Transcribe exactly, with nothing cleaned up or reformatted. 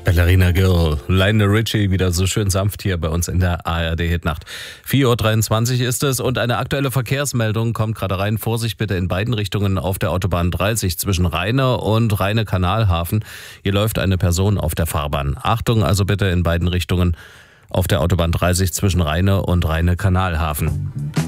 Ballerina Girl, Lionel Richie, wieder so schön sanft hier bei uns in der A R D-Hitnacht. vier Uhr dreiundzwanzig ist es und eine aktuelle Verkehrsmeldung kommt gerade rein. Vorsicht bitte in beiden Richtungen auf der Autobahn dreißig zwischen Rheine und Rheine-Kanalhafen. Hier läuft eine Person auf der Fahrbahn. Achtung also bitte in beiden Richtungen auf der Autobahn dreißig zwischen Rheine und Rheine-Kanalhafen.